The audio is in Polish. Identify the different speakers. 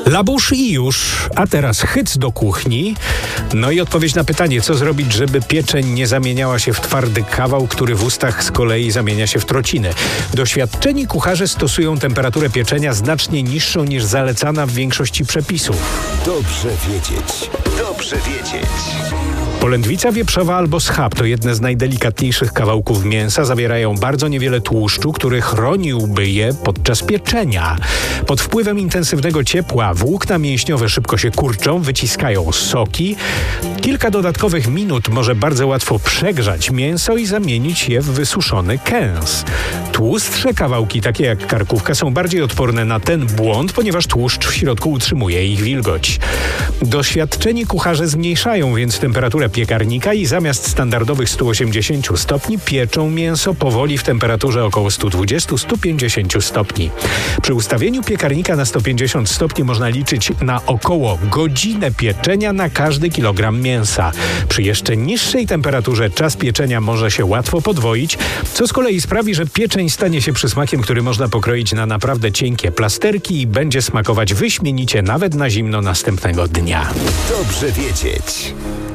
Speaker 1: Labusz i już, a teraz hyc do kuchni. No i odpowiedź na pytanie, co zrobić, żeby pieczeń nie zamieniała się w twardy kawał, który w ustach z kolei zamienia się w trocinę. Doświadczeni kucharze stosują temperaturę pieczenia znacznie niższą niż zalecana w większości przepisów.
Speaker 2: Dobrze wiedzieć. Dobrze wiedzieć.
Speaker 1: Polędwica wieprzowa albo schab to jedne z najdelikatniejszych kawałków mięsa. Zawierają bardzo niewiele tłuszczu, który chroniłby je podczas pieczenia. Pod wpływem intensywnego ciepła włókna mięśniowe szybko się kurczą, wyciskają soki. Kilka dodatkowych minut może bardzo łatwo przegrzać mięso i zamienić je w wysuszony kęs. Tłustsze kawałki, takie jak karkówka, są bardziej odporne na ten błąd, ponieważ tłuszcz w środku utrzymuje ich wilgoć. Doświadczeni kucharze zmniejszają więc temperaturę piekarnika i zamiast standardowych 180 stopni pieczą mięso powoli w temperaturze około 120-150 stopni. Przy ustawieniu piekarnika na 150 stopni można liczyć na około godzinę pieczenia na każdy kilogram mięsa. Przy jeszcze niższej temperaturze czas pieczenia może się łatwo podwoić, co z kolei sprawi, że pieczeń stanie się przysmakiem, który można pokroić na naprawdę cienkie plasterki i będzie smakować wyśmienicie nawet na zimno następnego dnia.
Speaker 2: Dobrze wiedzieć.